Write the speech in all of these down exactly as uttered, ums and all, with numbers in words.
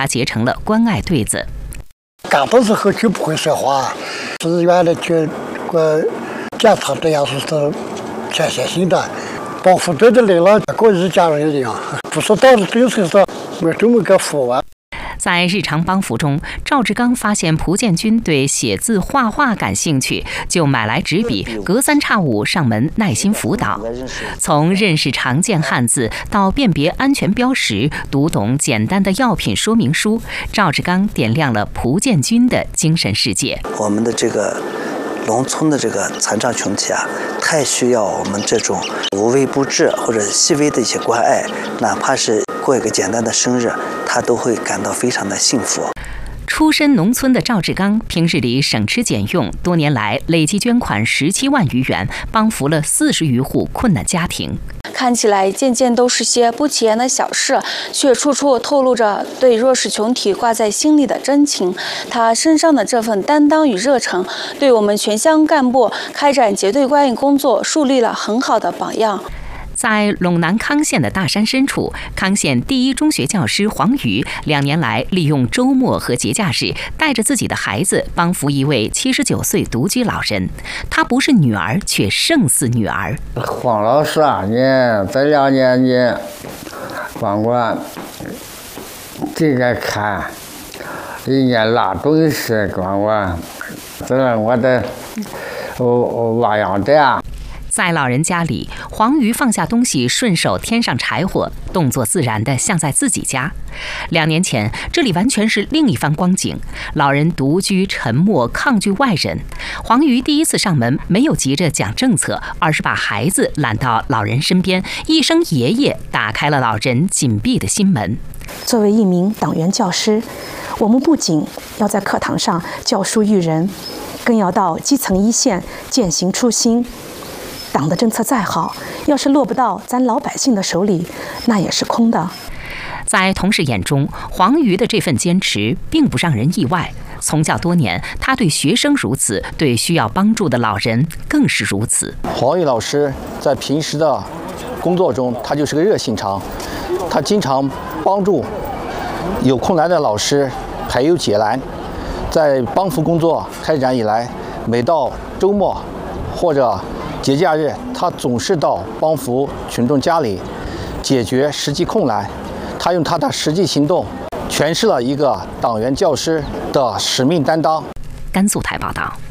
他结成了关爱对子。 刚的时候就不会说话，是原来就我检查这样是是全线性的，帮扶队的来了，跟一家人一样，不是到了这岁数没这么个服务。 在日常帮扶中，赵志刚发现蒲建军对写字画画感兴趣，就买来纸笔，隔三差五上门耐心辅导。从认识常见汉字到辨别安全标识，读懂简单的药品说明书，赵志刚点亮了蒲建军的精神世界。 我们的这个农村的这个残障群体啊，太需要我们这种无微不至或者细微的一些关爱，哪怕是过一个简单的生日，他都会感到非常的幸福。 出身农村的赵志刚，平日里省吃俭用，多年来累计捐款十七万余元，帮扶了四十余户困难家庭。 看起来件件都是些不起眼的小事，却处处透露着对弱势群体挂在心里的真情。他身上的这份担当与热忱，对我们全乡干部开展结对关爱工作树立了很好的榜样。 在陇南康县的大山深处，康县第一中学教师黄瑜两年来利用周末和节假日，带着自己的孩子帮扶一位七十九岁独居老人。他不是女儿，却胜似女儿。 黄老师啊，你这两年你管管这个看，人家拉东西管管，这是我的我我娃养的啊。 在老人家里，黄瑜放下东西，顺手添上柴火，动作自然的像在自己家。两年前，这里完全是另一番光景，老人独居沉默，抗拒外人。黄瑜第一次上门，没有急着讲政策，而是把孩子揽到老人身边，一声爷爷，打开了老人紧闭的心门。 作为一名党员教师，我们不仅要在课堂上教书育人，更要到基层一线践行初心。党的政策再好，要是落不到咱老百姓的手里，那也是空的。 在同事眼中，黄瑜的这份坚持并不让人意外。从教多年，他对学生如此，对需要帮助的老人更是如此。 黄瑜老师在平时的工作中，他就是个热心肠，他经常帮助有困难的老师排忧解难。在帮扶工作开展以来，每到周末或者节假日，他总是到帮扶群众家里解决实际困难。他用他的实际行动诠释了一个党员教师的使命担当。 甘肃台报道。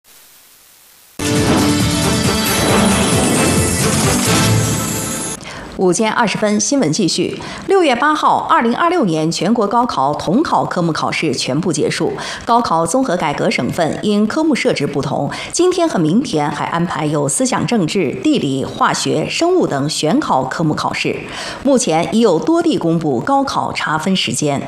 午间二十分，新闻继续。六月八号，二零二六年全国高考统考科目考试全部结束。高考综合改革省份因科目设置不同，今天和明天还安排有思想政治、地理、化学、生物等选考科目考试。目前已有多地公布高考查分时间。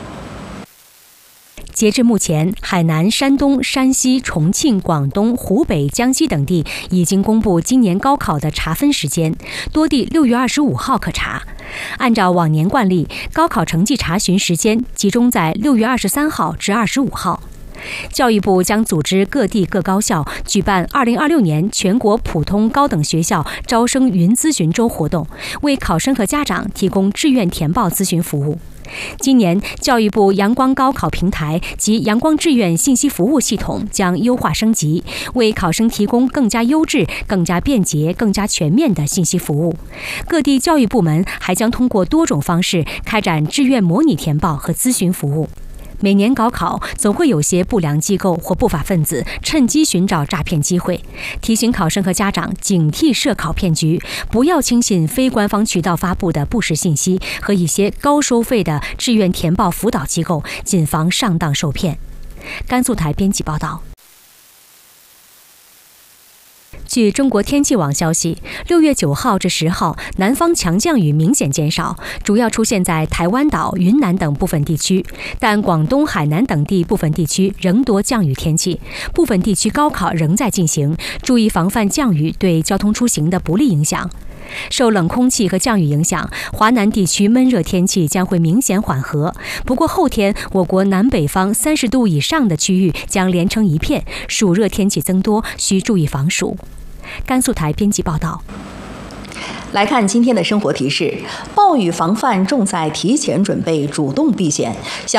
截至目前，海南、山东、山西、重庆、广东、湖北、江西等地已经公布今年高考的查分时间，多地六月二十五号可查。按照往年惯例，高考成绩查询时间集中在六月二十三号至二十五号。教育部将组织各地各高校举办二零二六年全国普通高等学校招生云咨询周活动，为考生和家长提供志愿填报咨询服务。今年，教育部阳光高考平台及阳光志愿信息服务系统将优化升级，为考生提供更加优质、更加便捷、更加全面的信息服务。各地教育部门还将通过多种方式开展志愿模拟填报和咨询服务。每年高考总会有些不良机构或不法分子趁机寻找诈骗机会，提醒考生和家长警惕涉考骗局，不要轻信非官方渠道发布的不实信息和一些高收费的志愿填报辅导机构，谨防上当受骗。甘肃台编辑报道。据中国天气网消息，六月九号至十号，南方强降雨明显减少，主要出现在台湾岛、云南等部分地区，但广东、海南等地部分地区仍多降雨天气，部分地区高考仍在进行，注意防范降雨对交通出行的不利影响。受冷空气和降雨影响，华南地区闷热天气将会明显缓和。不过后天，我国南北方三十度以上的区域将连成一片，暑热天气增多，需注意防暑。甘肃台编辑报道。 来看今天的生活提示：暴雨防范重在提前准备，主动避险。